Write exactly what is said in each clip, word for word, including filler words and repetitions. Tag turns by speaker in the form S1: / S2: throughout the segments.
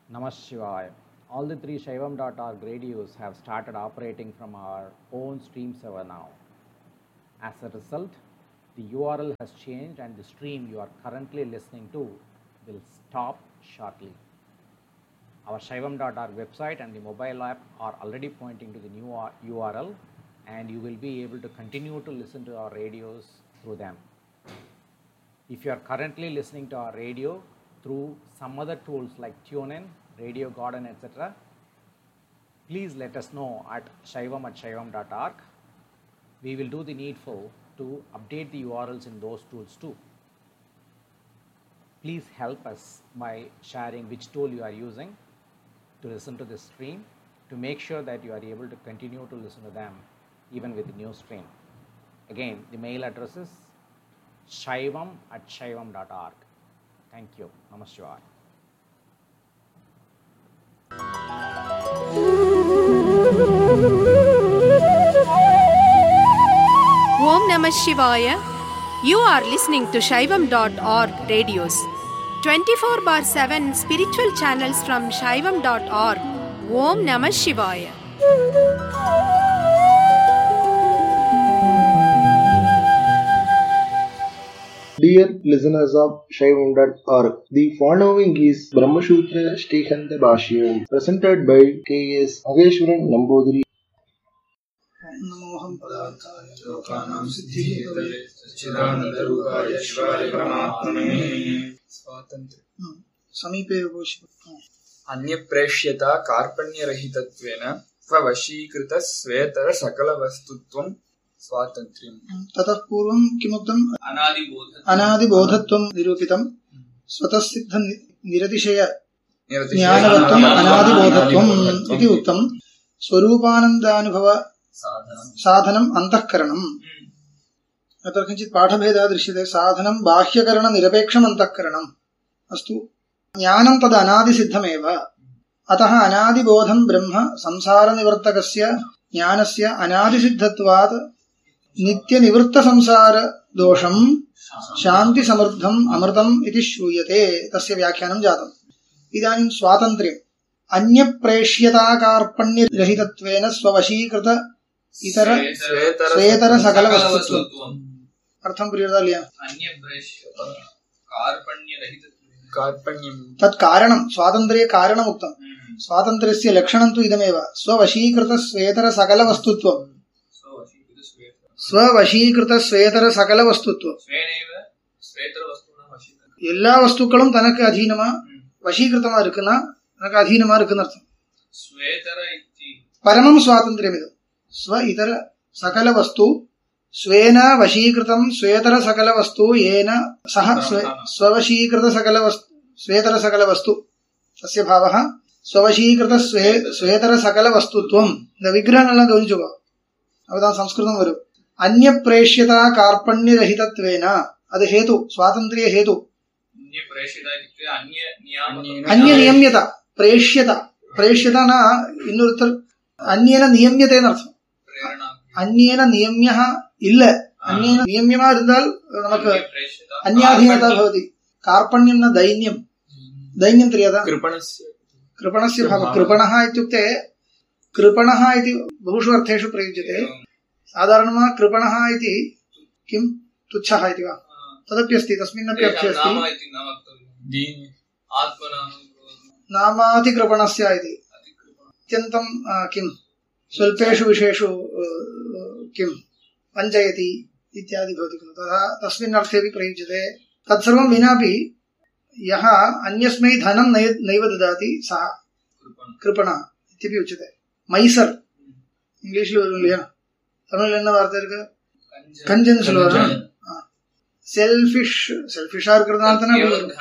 S1: Namah Shivaya. All the three Shaivam dot org radios have started operating from our own stream server now. As a result, the U R L has changed and the stream you are currently listening to will stop shortly. Our Shaivam dot org website and the mobile app are already pointing to the new U R L, and you will be able to continue to listen to our radios through them. If you are currently listening to our radio through some other tools like TuneIn, Radio Garden, et cetera, please let us know at shaivam at shaivam dot org. We will do the needful to update the U R Ls in those tools too. Please help us by sharing which tool you are using to listen to this stream to make sure that you are able to continue to listen to them even with the new stream. Again, the mail address is shaivam at shaivam dot org. Thank you. Namaskar.
S2: Om Namah Shivaya. You are listening to Shaivam dot org radios. twenty-four bar seven spiritual channels from Shaivam dot org. Om Namah Shivaya.
S3: Dear listeners of Shaivam dot org, the following is Brahmasutra Shrikanta Bhashyam, presented by K S Ageshwaran Nambudiri.
S4: Namoham Padarthaya Lokanam Siddhi Hidale Satchidananda Rupaya Shivaya Paramatmane Swatantra Samipe Voshva Anyapreshyata Karpanya-rahitattvena Svavashīkrita Svetara Sakala Vastutvam Swatantriyam. Tatah purvam kimuktam anadibodhatvam nirupitam swatasiddha niratishaya jnanavatvam anadibodhatvam iti uttam swarupanandanubhava sadhanam antahkaranam. अत्र किञ्चित् पाठभेदः दृश्यते. साधनं बाह्यकरण निरपेक्षम् अन्तःकरणम् अस्तु. ज्ञानं तद् अनादिसिद्धमेव. अतः अनादिबोधं ब्रह्म संसारनिवर्तकस्य ज्ञानस्य अनादिसिद्धत्वात् नित्यनिवृत्तसंसारदोषं शान्तिसमृद्धम् अमृतम् इति श्रूयते. तस्य व्याख्यानं जातम्. इदानीं स्वातन्त्र्यम् अन्यप्रेष्यताकार्पण्यरहितत्वेन स्ववशीकृत इतर स्वेतर सकल वस्तुत्वम्. अर्थं प्रियता लिया. तत् कारणं स्वातन्त्र्ये कारणम् उक्तम्. स्वातन्त्र्यस्य लक्षणं तु इदमेव. स्ववशीकृत स्वेतर सकल वस्तुत्वम्. स्ववशीकृत स्वेतर सकल वस्तुत्वम्. எல்லா வஸ்துக்களும் தனக்கு அதீனமா வசீகிருத்தமா இருக்குன்னா தனக்கு அதீனமா இருக்குன்னு அர்த்தம். பரமம் சுவாதந்திரியம் இது. स्व इतर सकल वस्तु स्वेन वशीकृतं स्वेतर सकल वस्तु येन सह स्ववशीकृत सकल वस्तु स्वेतर सकल वस्तु तस्य भावः स्ववशीकृत स्वे स्वेतर सकल वस्तुत्वम्. இந்த விக்கிரகம் எல்லாம் கவனிச்சுக்கோ. அப்பதான் சம்ஸ்கிருதம் வரும். अन्यप्रेष्यता कार्पण्यरहितत्वेन அது हेतु स्वातंत्र्य हेतु. अन्य नियम्यता प्रेष्यता प्रेष्यता ना இன்னொருத்தர் अन्येन नियम्यते अर्थம். अन्येन नियम्यः இல்ல. अन्येन नियम्यமா இருந்தால் நமக்கு अन्याधीनता भवति. कार्पण्यं न दैन्यं. दैन्यं தெரியாதா? कृपणस्य कृपणस्य भावः. कृपणः इत्युक्ते कृपणः इति बहुषु अर्थेषु प्रयुज्यते. साधारणतः कृपणः इति किं तुच्छः इति वा तदपि अस्ति. तस्मिन्नपि अर्थे अस्ति नामातिकृपणस्य इति. अत्यन्तं किं स्वल्पेषु विषयेषु किं वञ्चयति इत्यादि भवति खलु. तथा तस्मिन् अर्थेपि प्रयुज्यते. तत्सर्वं विनापि यः अन्यस्मै धनं नैव ददाति सः कृपणः इत्यपि उच्यते. मैसर् இங்கிலீஷ்ல வரும் இல்லையா? தமிழ்ல என்ன வார்த்தை இருக்கு? கஞ்சன் சொல்லுவாங்க. செல்ஃபிஷ் செல்ஃபிஷா இருக்கிறதுனால தானே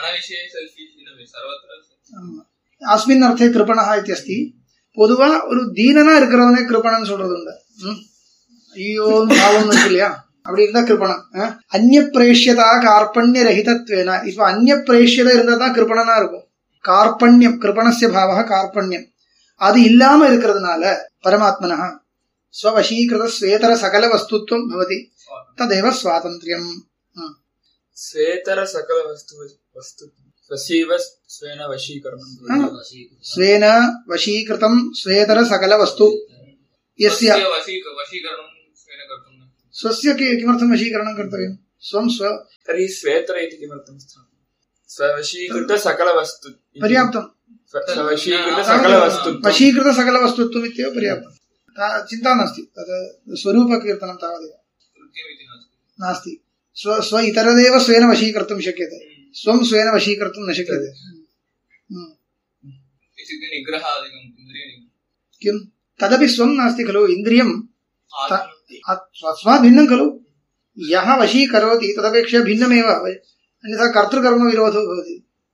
S4: अस्मिन् अर्थे कृपणः इत्यस्ति. பொதுவா ஒரு தீனனா இருக்கிறவனே கிருபணன் சொல்றது உண்டு. ஐயோ பாவம் இருக்கு இல்லையா? அப்படி இருந்தா கிருபணன். அந்நிய பிரேஷ்யதா கார்பண்ய ரஹிதத்வேன. இப்ப அந்நிய பிரேஷ்யதா இருந்தா தான் கிருபணனா இருக்கும். கார்பண்யம் கிருபணஸ்ய பாவः கார்பண்யம். அது இல்லாம இருக்கிறதுனால பரமாத்மனः ஸ்வவசீகிருத ஸ்வேதர சகல வஸ்துத்வம் பவதி. ததேவ ஸ்வாதந்திரியம். ஸ்வேதர சகல வஸ்து வஸ்து
S5: ஸ்வேன வசீகரணம்
S4: ஸ்வேன வசீகிருதம் ஸ்வேதர சகல வஸ்து யஸ்ய
S5: வசீகரணம் ஸ்வேன கர்த்தும்
S4: स्वस्य किमर्थं वशीकरणं कर्तव्यं स्वं स्व
S5: तर्हि स्वेतर इति किमर्थं स्थानं स्ववशीकृत सकलवस्तु
S4: पर्याप्तं
S5: स्ववशीकृत सकलवस्तु
S4: वशीकृत सकलवस्तुत्वम् इत्येव पर्याप्तं चिन्ता नास्ति तद् स्वरूपकीर्तनं तावदेव नास्ति स्व स्व इतरदेव स्वेन वशीकर्तुं शक्यते स्वं स्वेन वशीकर्तुं न शक्यते किं तदपि स्वं नास्ति खलु इन्द्रियं अस्मात् भिन्नं खलु यः वशीकरोति तदपेक्षया भिन्नमेव अन्यथा कर्तृकर्म विरोधो भवति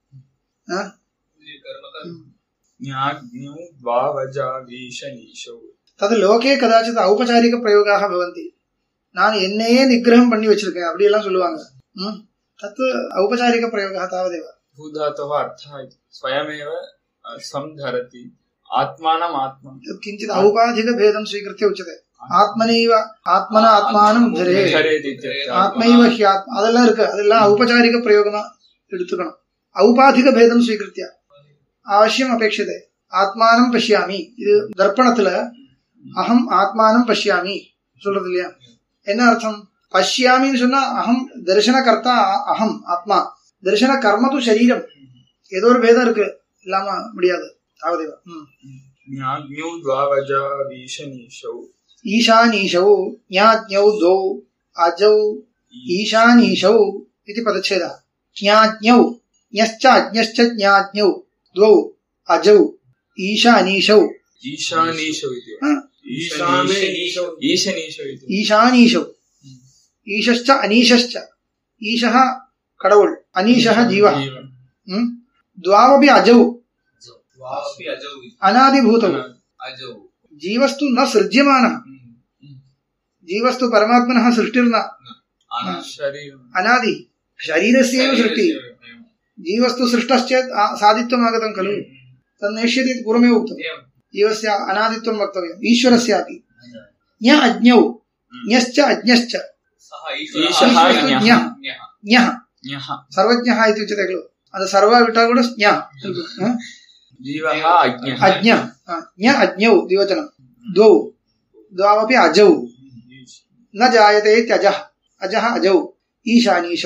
S4: तद् लोके कदाचित् औपचारिक प्रयोगाः भवन्ति நான் என்னையே நிகிரகம் பண்ணி வச்சிருக்கேன் அப்படி எல்லாம் சொல்லுவாங்க तत् औपचारिक प्रयोगः तावदेव
S5: भूधातोः अर्थः स्वयमेव संधरति आत्मानम् आत्मा
S4: किञ्चित् औपाधिक भेदं स्वीकृत्य उच्यते ஆத்மனைவ ஆத்மன ஆத்மானம் உத்தரேத் ஆத்மைவ ஹ்யாத்மா அதெல்லாம் இருக்கு அதெல்லாம் ஔபச்சாரிக பிரயோகமா எடுத்துக்கணும் ஔபாதிக பேதம் ஸ்வீகிருத்தியா அவசியம் அபேட்சிதே ஆத்மானம் பஷ்யாமி இது தர்ப்பணத்துல அகம் ஆத்மானம் பஷ்யாமி சொல்றது இல்லையா என்ன அர்த்தம் பஷ்யாமின்னு சொன்னா அகம் தரிசன கர்த்தா அகம் ஆத்மா தரிசன கர்ம து சரீரம் ஏதோ ஒரு பேதம் இருக்கு இல்லாம முடியாது தாவதேவா ईशानीशौ ज्ञाज्ञौ द्वौ अजौ ईशानीशौ इति पदच्छेदः ज्ञाज्ञौ ज्ञश्च अज्ञश्च ज्ञाज्ञौ द्वौ अजौ ईशानीशौ
S5: ईशानीशौ इति
S4: ईशानीशौ ईशश्च अनीशश्च ईशः कडवुल् अनीशः जीवः द्वावपि अजौ अनादिभूतौ जीवस्तु न सृज्यमानः जीवस्तु परमात्मनः सृष्टिर्न अनादि शरीरस्य एव सृष्टि जीवस्तु सृष्टश्चेत् सादित्वम् आगतं खलु तद् नेष्यति इति पूर्वमेव उक्तं जीवस्य अनादित्वं वक्तव्यम् ईश्वरस्यापि ज्ञ अज्ञौ ज्ञश्च अज्ञश्च ज्ञः सर्वज्ञः इति उच्यते खलु अद सर्व विटा कूड ज्ञ
S5: जीवः अज्ञः
S4: अज्ञ ज्ञ अज्ञौ द्विवचनं द्वौ द्वावपि अजौ न जायते इत्यजः अजः अजौ ईशानीशौ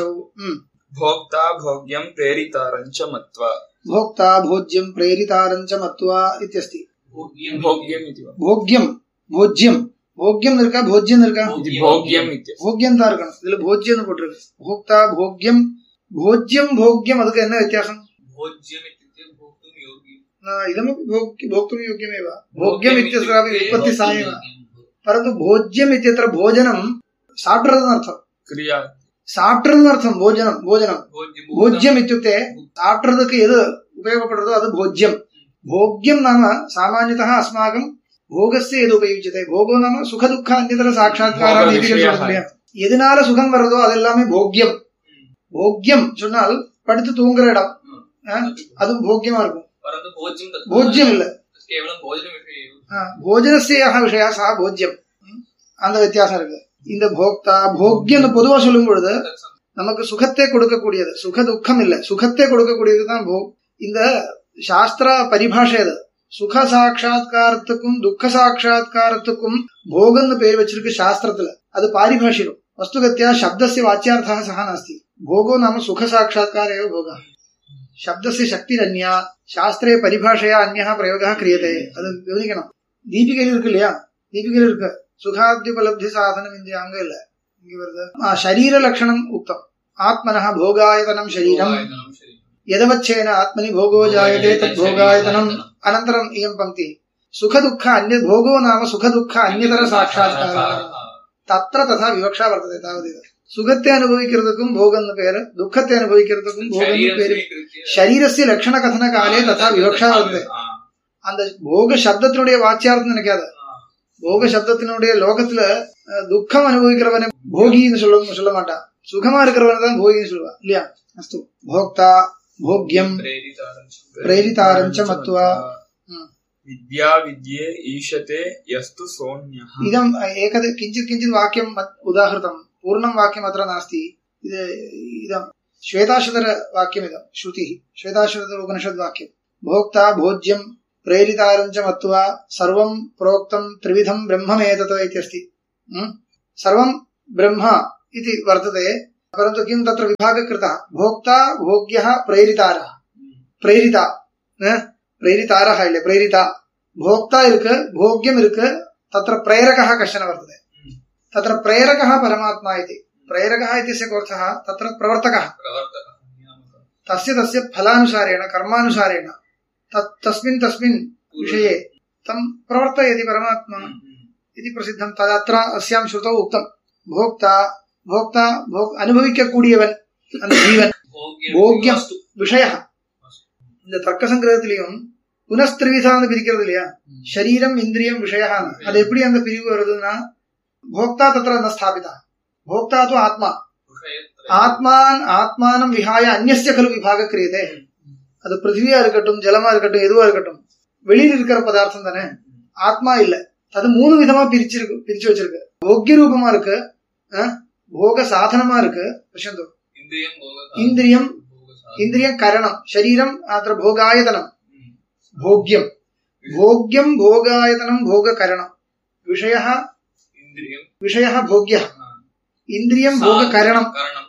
S5: भोक्ता भोग्यं प्रेरितारं च मत्वा
S4: भोक्ता भोज्यं प्रेरितारं च मत्वा इत्यस्ति
S5: भोग्यम् इति
S4: भोग्यं भोज्यं भोग्यं निर्का भोज्यं निर्का
S5: भोग्यम् इति
S4: भोग्यं तारकणं इदल भोज्यं पोट्टिरुक्कु भोक्ता भोग्यं भोज्यं भोग्यं अदक्कु enna vyathyasam भोज्यं इत्युक्ते भोक्तुं योग्यं इदमपि भोक्तुं योग्यमेव भोग्यम् इत्यस्यापि व्युत्पत्ति सा एव परन्तु भोज्यम् इत्यत्र भोजनं साप्टरदर्थं क्रिया साप्टरदर्थं भोजनं भोजनं भोज्यम् इत्युक्ते साप्टरदಕ್ಕೆ यद् उपयोगपडतो अदु भोज्यं भोग्यं नाम सामान्यतः अस्माकं भोगस्य यद् उपयुज्यते भोगो नाम सुख दुःख अन्यतर साक्षात्काराः इति சொல்றோம் எதனால சுகம் வருதோ அதெல்லாம் भोग्यं भोग्यं சொன்னால் படுத்து தூங்குற இடம் அது भोग्यமா இருக்கும் परंतु भोज्यं भोज्यम இல்ல केवलं भोजन विषय भोजनस्य यः विषयः सः भोज्यं அந்த வித்தியாசம் இருக்கு இந்த भोक्ता भोग्यம்னு பொதுவா சொல்லும் பொழுது நமக்கு சுகத்தை கொடுக்க கூடியது சுக துக்கம் இல்ல சுகத்தை கொடுக்க கூடியது தான் भोग இந்த சாஸ்திர பரிபாஷை அது சுக சாட்சாத்காரத்துக்கும் துக்க சாட்சாத்காரத்துக்கும் भोगன்னு பேர் வச்சிருக்கு சாஸ்திரத்துல அது பாரிபாஷிகம் वस्तुगत्या शब्दस्य वाच्यार्थः सः नास्ति भोगो नाम सुख साक्षात्कार एव भोगः शब्दस्य शक्तिरन्या शास्त्रे परिभाषया अन्यः प्रयोगः क्रियते அது கவனிக்கணும் தீபிகையில் இருக்கு இல்லையா தீபிகையில் இருக்கு சுகாத்யுபலப்தி சாதனம் இந்த அங்க இல்ல இங்க வருது शरीर लक्षणं उक्तम् आत्मनः भोगायतनं शरीरं यदवच्छेन आत्मनि भोगो जायते तद् भोगायतनम् अनन्तरम् इयं पंक्ति सुख दुःख अन्य भोगो नाम सुख दुःख अन्यतर साक्षात्कारः तत्र तथा विवक्षा वर्तते तावदेव सुखते अनुभविக்கிறதுக்கும் भोगன்னு பேரு दुःखते अनुभविக்கிறதுக்கும் भोगன்னு பேரு शरीरस्य लक्षण कथन काले तथा विवक्षा वर्तते அந்த भोग शब्दத்தினுடைய வாச்சியார்த்தம் நினைக்காத भोग शब्दத்தினுடைய லோகத்துல துக்கம் அனுபவிக்கிறவனே भोगिன்னு சொல்ல சொல்ல மாட்டான் சுகமா இருக்கிறவன தான் भोगिன்னு சொல்வா இல்லையா அஸ்து भोक्ता भोग्यं प्रेरितारं च मत्वा
S5: विद्या विद्ये ईशते यस्तु सोन्यः
S4: इदं एकद किंचित् किंचित् वाक्यं उदाहृतं पूर्णं वाक्यम् अत्र नास्ति इदं श्वेताश्वतर वाक्यमिदं श्रुतिः श्वेताश्वतर उपनिषद् वाक्यं भोक्ता भोज्यं प्रेरितारञ्च मत्वा सर्वं प्रोक्तं त्रिविधं ब्रह्ममेतत् इति अस्ति। सर्वं ब्रह्म इति वर्तते, परन्तु किं तत्र विभागः कृतः? भोक्ता भोग्यः प्रेरितारः प्रेरिता प्रेरितारः इल्ले प्रेरिता भोक्ता इरुक्कु भोग्यम् इरुक्कु तत्र प्रेरकः कश्चन वर्तते। तत्र प्रेरकः परमात्मा इति। प्रेरकः इत्यस्य अर्थः तत्र प्रवर्तकः तस्य तस्य फलानुसारेण कर्मानुसारेण तत् तस्मिन् तस्मिन् विषये तं प्रवर्तयति परमात्मा इति प्रसिद्धं। तदत्र अस्यां श्रुतौ उक्तं भोक्ता भोक्ता भोग अनुभविक्कக்கூடியவன் அந்த ஜீவன் போக்யம் விஷயः. இந்த தர்க்க சங்கிரகத்திலையும் புனஸ்திரிவிதான்னு பிரிக்கிறது இல்லையா, சரீரம் இந்திரியம் விஷயஹான்னு. அது எப்படி அந்த பிரிவு வருதுன்னா भोक्ता तत्र न स्थापितः, भोक्ता तु आत्मा आत्मान आत्मानं विहाय अन्यस्य खलु विभागः क्रियते. அது பிருத்திவியா இருக்கட்டும் ஜலமா இருக்கட்டும் எதுவா இருக்கட்டும் வெளியில இருக்கிற பதார்த்தம் தானே, ஆத்மா இல்ல. அது மூணு விதமா பிரிச்சிருக்கு பிரிச்சு வச்சிருக்கு. போக்ய ரூபமா இருக்கு, போக சாதனமா இருக்கு. இந்திரியம் இந்திரியம் கரணம் சரீரம் அത്ര भोगायतனம் भोग्यம் भोग्यं भोगायतनं भोग करणं विषयः विषयः भोग्यः इन्द्रियं भोग करणं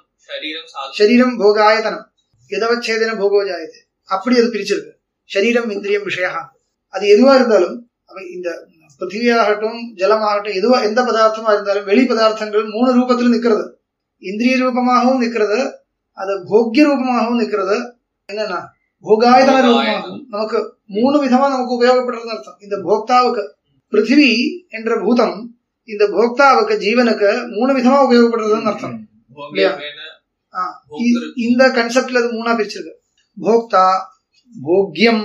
S4: शरीरं भोगायतनं यदवच्छेदेन भोगो जायते. அப்படி அது பிரிச்சிருக்கு. சரீரம் இந்திரியம் விஷயः. அது எதுவா இருந்தாலும் இந்த பிருத்திவியாகட்டும் ஜலமாகட்டும் எதுவா எந்த பதார்த்தமா இருந்தாலும் வெளி பதார்த்தங்கள் மூணு ரூபத்தில் நிக்கிறது. இந்திரிய ரூபமாகவும் நிக்கிறது, அது போக்ய ரூபமாகவும் நிக்கிறது. என்னன்னா போகாயதன ரூபமாகவும் நமக்கு மூணு விதமா நமக்கு உபயோகப்படுறதுன்னு அர்த்தம். இந்த போக்தாவுக்கு பிருத்திவி என்ற பூதம் இந்த போக்தாவுக்கு ஜீவனுக்கு மூணு விதமா உபயோகப்படுறதுன்னு அர்த்தம் இல்லையா? இந்த கன்செப்ட்ல அது மூணா பிரிச்சிருக்கு. भोक्ता भोग्यम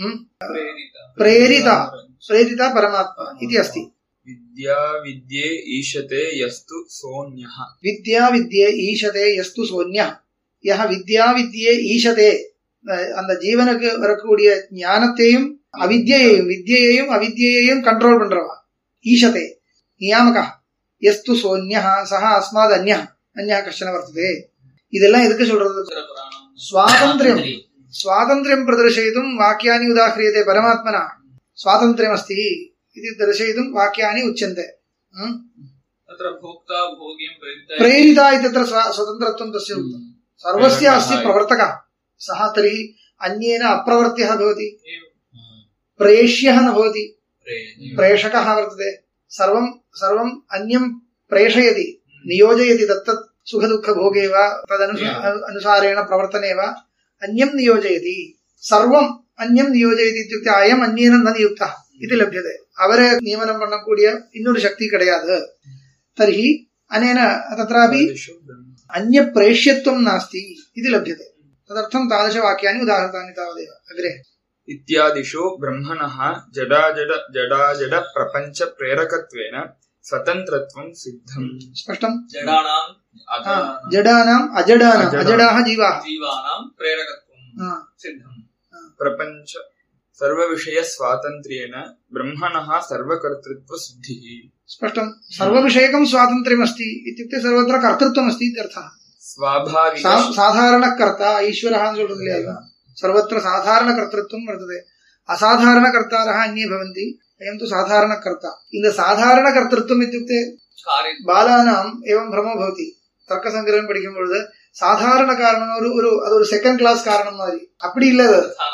S4: प्रेरिता प्रेरिता परमात्मा इति अस्ति.
S5: विद्या विद्ये ईशते यस्तु सोन्यः
S4: विद्या विद्ये ईशते यस्तु सोन्यः. यह विद्या विद्ये ईशते அந்த ஜீவனுக்கு வரக்கூடிய ஞானத்தையும் அவித்யையையும் வித்யையையும் அவித்யையையும் கண்ட்ரோல் பண்றவா ஈஷதே நியாமகः. यस्तु सोन्यः सः अस्माद् अन्यः अन्यः कश्चन वर्तते. இதெல்லாம் எதுக்கு சொல்றது? स्वातन्त्र्यं स्वातन्त्र्यं प्रदर्शयितुं वाक्यानि उदाह्रियते. परमात्मना स्वातन्त्र्यमस्ति इति दर्शयितुं वाक्यानि उच्यन्ते.
S5: तत्र भोक्ता भोग्यं
S4: प्रेरिता इत्यत्र स्वतन्त्रत्वं तस्य उक्तं. सर्वस्य अस्ति प्रवर्तकः सः. तर्हि अन्येन अप्रवर्त्यः भवति, प्रेष्यः न भवति, प्रेषकः वर्तते. सर्वं सर्वं अन्यं प्रेषयति नियोजयति. तत्तत् सुख दुःख भोगे वा तदनुसारेण प्रवर्तने वा अन्यं नियोजयति. सर्वं अन्यं नियोजयति इत्युक्ते अयम् अन्येन न नियुक्तः इति लभ्यते. அவரே நியமனம் பண்ணக்கூடிய இன்னொரு சக்தி கிடையாது. तर्हि अनेन तत्रापि अन्य प्रेष्यत्वं नास्ति इति लभ्यते. तदर्थं तादृशवाक्यानि उदाहृतानि तावदेव अग्रे.
S5: इत्यादिषु ब्रह्मणः जडाजड जडाजड प्रपञ्च प्रेरकत्वेन स्वतन्त्रत्वं सिद्धम्.
S4: स्पष्टं?
S5: जडानां
S4: जडानाम् अजडानाम् अजडाः जीवाः
S5: जीवानां प्रेरकत्वं सिद्धम्. प्रपञ्च सर्वविषय स्वातन्त्र्येण ब्रह्मणः सर्वकर्तृत्व सिद्धिः.
S4: स्पष्टं? सर्वविषयकं स्वातन्त्र्यमस्ति इत्युक्ते सर्वत्र कर्तृत्वमस्ति इत्यर्थः.
S5: स्वाभाविक
S4: साधारणकर्ता ईश्वरः சொல்றதுல सर्वत्र साधारणकर्तृत्वं वर्तते. असाधारणकर्तारः अन्ये भवन्ति, अयं तु साधारणकर्ता. இந்த சாதாரணகர்த்தृत्वம் इत्युक्ते बालानाम् एवं भ्रमो भवति. தர்க்கசங்கிரகம் படிக்கும் பொழுது சாதாரண காரணம் ஒரு ஒரு அது ஒரு செகண்ட் கிளாஸ் காரணம் மாதிரி. அப்படி இல்ல,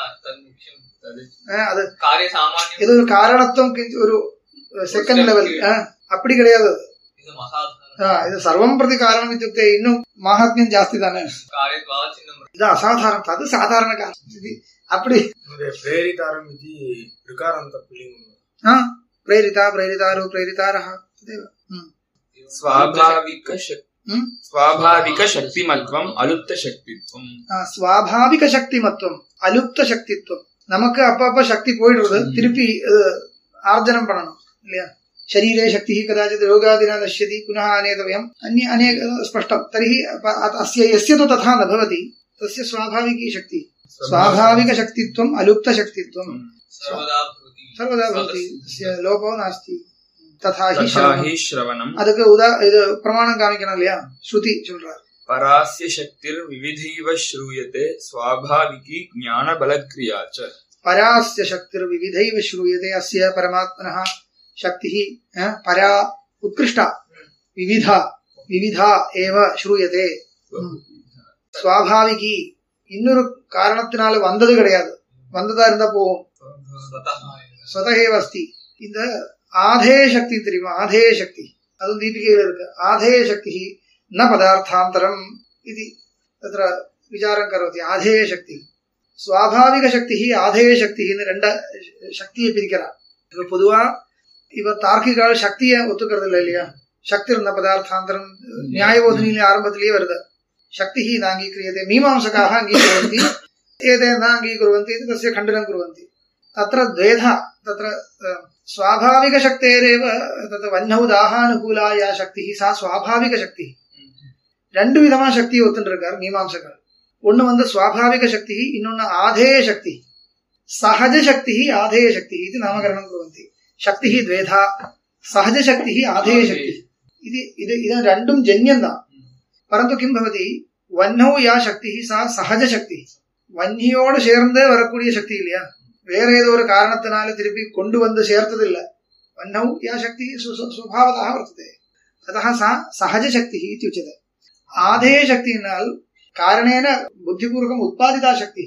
S4: அது இது ஒரு காரணத்துவம் ஒரு செகண்ட் லெவல், அப்படி கிடையாது. இது சர்வம் பிரதி காரணம் இत्युक्ते இன்னும் மகாத்மியம் ஜாஸ்தி தானே. இது அசாதாரண, அது சாதாரண காரணம். இது அப்படி
S5: प्रेरितारम् इति ऋकारान्त पुल्लिङ्गं.
S4: हा प्रेरिता प्रेरितारो प्रेरितारः तदेव.
S5: स्वाभाविक स्वाभाविक शक्तिमत्वम् अलुप्त शक्तित्वम्.
S4: स्वाभाविक शक्तिमत्वம் அலுப்த சக்தித்வம். நமக்கு அப்பப்ப சக்தி போயிடுறது, திருப்பி ஆர்ஜனம் பண்ணணும் இல்லையா? शरीरे शक्तिः कदाचित् रोगादिना नश्यति, पुनः आनेतव्यम्. अन्य अनेक स्पष्टं. तर्हि अस्य यस्य तु तथा न भवति, तस्य स्वाभाविकी शक्तिः. स्वाभाविक शक्तित्वम् अलुप्त शक्तित्वम् सर्वदा भवति, तस्य लोपो नास्ति. तथा हि श्रवणम्. அதுக்கு உதா இது பிரமாணம் காமிக்கணும் இல்லையா? ஸ்ருதி சொல்றார்.
S5: பராஸ்ய சக்திர் விவிதைவ ஸ்ரூயதே ஸ்வாபாவிகி ஞான பலக்ரியா ச.
S4: பராஸ்ய சக்திர் விவிதைவ ஸ்ரூயதே அஸ்ய பரமாத்மனः சக்திः பரா உத்கிருஷ்டா விவிதா விவிதா ஏவ ஸ்ரூயதே. ஸ்வாபாவிகி இன்னொரு காரணத்தினால வந்தது கிடையாது, வந்ததா இருந்தா போகும். ஸ்வதஹேவ அஸ்தி. இந்த ஆதேய சக்தி தெரியுமா, ஆதேய சக்தி, அதுவும் தீபிகையில இருக்கு. ஆதேய சக்தி ந பதார்த்தாந்தரம் இது தத்ர விசாரம் கரோதி. ஆதேய சக்தி ஸ்வாபாவிக சக்தி ஆதேய சக்தின்னு ரெண்ட சக்தியை பிரிக்கிறார். இப்ப பொதுவா இவர் தார்க்கிகால் சக்தியை ஒத்துக்கிறது இல்லை இல்லையா. சக்தி இருந்த பதார்த்தாந்தரம் நியாயபோதனிலே ஆரம்பத்திலேயே வருது. சக்தி நாங்கீக்ரியதே மீமாம்சகாக அங்கீகுர்வந்தி ஏதேன அங்கீகுர்வந்தி தஸ்ய खण्डनं कुर्वन्ति. तत्र द्वेधा तत्र स्वाभाविक शक्तेरेव तत् वह्नौ दाहानुकूला या शक्ति सा स्वाभाविक शक्ति. ரெண்டு விதமான சக்தியை ஒத்துட்டு இருக்கார் மீமாம்சகர். ஒன்னு வந்து சுவாபாவிக சக்தி, இன்னொன்னு ஆதேய சக்தி. சஹஜ சக்தி ஆதேய சக்தி இது நாமகரணம் குர்வந்தி. சக்தி द्वेधा சஹஜ சக்தி ஆதேய சக்தி. இது இது இது ரெண்டும் ஜன்யம் தான். परंतु किम भवति वह्नौ या शक्ति सा सहज शक्ति. வன்னியோடு சேர்ந்தே வரக்கூடிய சக்தி இல்லையா, வேற ஏதோ ஒரு காரணத்தினால திருப்பி கொண்டு வந்து சேர்த்தது இல்ல. வன்னௌ யா சக்தி சுபாவதா வர்த்ததே, அதः सा सहज शक्ति इत्युच्यते. आधेय शक्ति नाल कारणेन बुद्धिपूर्वकम् उत्पादिता शक्ति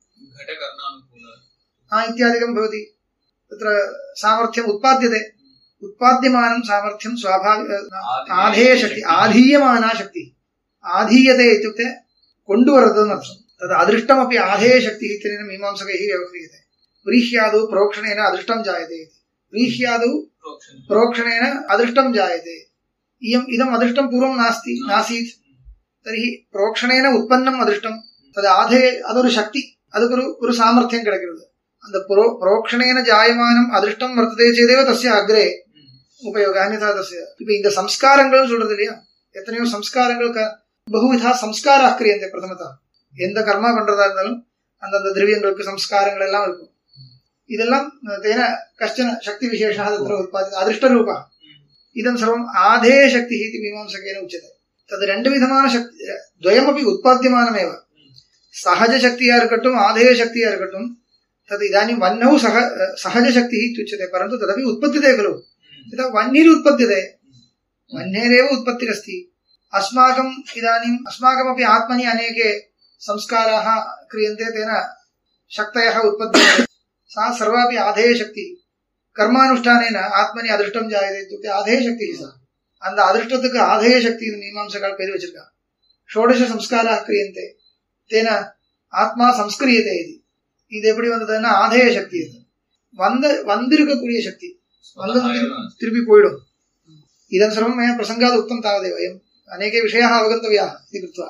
S4: हा इत्यादिकं भवति. तत्र सामर्थ्यम् उत्पाद्यते, उत्पाद्यमानं सामर्थ्यं स्वाभाविक आधेय शक्ति, आधीयमाना शक्ति. आधीयते इत्युक्ते कोण्डुवरदनर्थम्. तद् अदृष्टमपि आधेय शक्तिः इत्यनेन मीमांसकैः व्यवह्रियते. व्रीह्यादौ प्रोक्षणेन अदृष्टं जायते इति. व्रीह्यादौ प्रोक्षणेन अदृष्टं जायते. इयम् इदम् अदृष्टं पूर्वं नास्ति नासीत्, तर्हि प्रोक्षणेन उत्पन्नम् अदृष्टं. तद् आधेय अदोरु शक्ति, अदुक्कु ओरु सामर्थ्यं किडक्किरुतु. அந்த புரோக்ஷணேன ஜாயமானம் அதிருஷ்டம் வர்த்ததே சேதேவ தஸ்ய அக்ரே உபயோக அன்யதா தஸ்ய. இப்ப இந்த சம்ஸ்காரங்கள் சொல்றது இல்லையா, எத்தனையோ சம்ஸ்காரங்கள் பகுவிதா சம்ஸ்காரா கிரியந்தே. பிரதமதா எந்த கர்மா பண்றதா இருந்தாலும் அந்தந்த திரவியங்களுக்கு சம்ஸ்காரங்கள் எல்லாம் இருக்கும். இதெல்லாம் தேன கஷ்டன சக்தி விசேஷா தத்ர உத்பாதித அதிருஷ்ட ரூபா. இதம் சர்வம் ஆதேய சக்தி இதி மீமாம்சகேன உச்சதே. தது ரெண்டு விதமான சக்தி துவயமபி உத்பாத்தியமானமேவ. சஹஜ சக்தியா இருக்கட்டும் ஆதேய சக்தியா இருக்கட்டும், तद् इदानीं वह्नौ सह सहजशक्तिः इत्युच्यते. परन्तु तदपि उत्पद्यते खलु. यथा वह्निः उत्पद्यते, वह्नेरेव उत्पत्तिरस्ति. अस्माकम् इदानीम् अस्माकमपि आत्मनि अनेके संस्काराः क्रियन्ते, तेन शक्तयः उत्पद्यन्ते. सा सर्वापि आधेयशक्तिः. कर्मानुष्ठानेन आत्मनि अदृष्टं जायते इत्युक्ते आधेयशक्तिः सा. அந்த அதிருஷ்டத்துக்கு ஆதேய சக்தி மீமாம்சகால் பேர் வச்சிருக்கா. ஷோடச சம்ஸ்காராः क्रियन्ते, तेन आत्मा संस्क्रियते इति. இது எப்படி வந்ததுன்னா ஆதேய சக்தி. அது வந்த வந்திருக்கக்கூடிய சக்தி வந்து திருப்பி போயிடும். இதன் சர்வம் மயா பிரசங்காத் உக்தம் தாவதேவ. வயம் அநேகே விஷயாः அவगन्तव्याः इति कृत्वा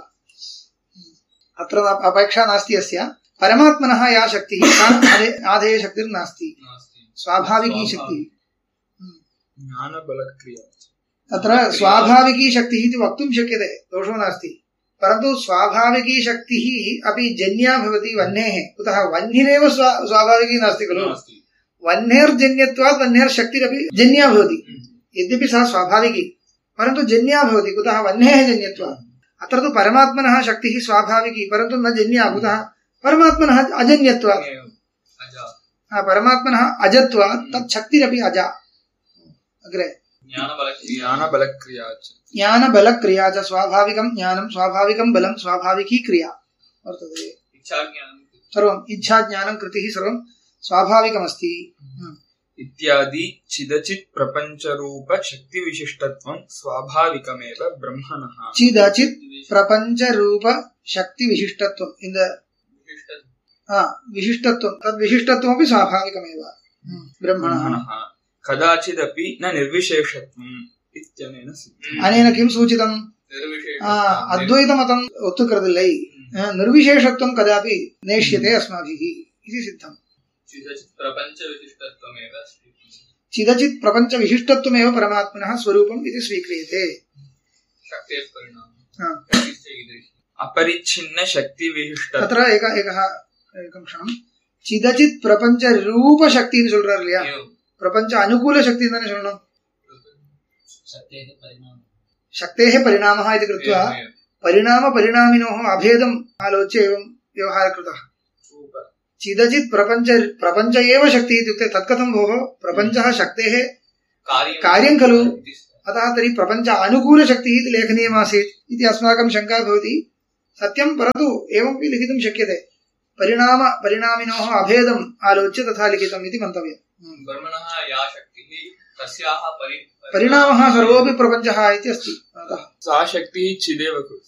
S4: अत्र अपेक्षा नास्ति अस्य. परमात्मनः या शक्तिः सा आधेय शक्तिर्नास्ति, स्वाभाविकी शक्तिः.
S5: ज्ञानबलक्रिया
S4: तत्र स्वाभाविकी शक्तिः इति वक्तुं शक्यते, दोषो नास्ति. परन्तु स्वाभाविकी शक्तिः अपि जन्या भवति वह्नेः. कुतः वह्निरेव स्वाभाविकी नास्ति खलु. वह्नेर्जन्यत्वात् वह्नेर्शक्तिरपि जन्या भवति. यद्यपि सा स्वाभाविकी परन्तु जन्या भवति. कुतः वह्नेः जन्यत्वात्. अत्र तु परमात्मनः शक्तिः स्वाभाविकी परन्तु न जन्या. कुतः परमात्मनः अजन्यत्वात्. परमात्मनः अजत्वात् तत् शक्तिरपि अजा. अग्रे ज्ञानबलक्रिया ज्ञानबलक्रिया च स्वाभाविकं ज्ञानं स्वाभाविकं बलं स्वाभाविकी क्रिया वर्तते. सर्वम् इच्छाज्ञानं कृतिः सर्वं स्वाभाविकमस्ति
S5: इत्यादि. चिदचित् प्रपञ्चरूप शक्तिविशिष्टत्वं स्वाभाविकमेव ब्रह्मणः.
S4: चिदचित् प्रपञ्चरूप शक्तिविशिष्टत्वं இந்த विशिष्टत्वं तद् विशिष्टत्वमपि स्वाभाविकमेव ब्रह्मणः.
S5: कदाचिदपि न निर्विशेषत्वम् इत्यनेन सिद्धम्.
S4: अनेन किं सूचितम्? अद्वैतमतम् ಒತ್ತುಕರದಿಲ್ಲೈ, ನಿರ್ವಿಶೇಷತ್ವಂ ಕದಾಪಿ ನೇಷ್ಯತೆ ಅಸ್ಮಾಭಿಃ इति सिद्धम्. चिदचित् प्रपञ्च विशिष्टत्वमेव परमात्मनः स्वरूपम् इति स्वीक्रियते.
S5: अपरिच्छिन्न शक्ति विशिष्ट.
S4: तत्र एक एकः एकं क्षणं. चिदचित् प्रपञ्च रूप शक्तिன்னு சொல்றார் இல்லையா, प्रपंच अनुकूल शक्ति தானே சொல்லணும். शक्तेः परिणामः इति कृत्वा परिणाम परिणामिनोः अभेदम् आलोच्य एवं व्यवहारः कृतः। चिदचित् प्रपञ्च प्रपञ्च एव शक्तिः इत्युक्ते तत्कथं भोः प्रपञ्चः शक्तेः कार्यं खलु, अतः तर्हि प्रपञ्च अनुकूलशक्तिः इति लेखनीयमासीत् इति अस्माकं शङ्का भवति। सत्यं, परन्तु एवमपि लिखितुं शक्यते, परिणाम परिणामिनोः अभेदम् आलोच्य तथा लिखितम् इति मन्तव्यम्। परिणामः सर्वोऽपि प्रपञ्चः इति अस्ति।
S5: सा शक्तिः चिदेव खलु।